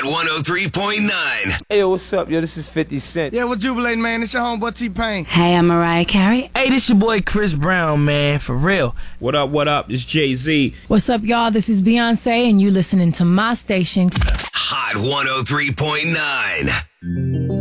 103.9. Hey, yo, what's up, yo? This is 50 Cent. Yeah, we're jubilating, man. It's your homeboy T-Pain. Hey, I'm Mariah Carey. Hey, this your boy Chris Brown, man, for real. What up, what up? It's Jay-Z. What's up, y'all? This is Beyonce, and you listening to my station. Hot 103.9.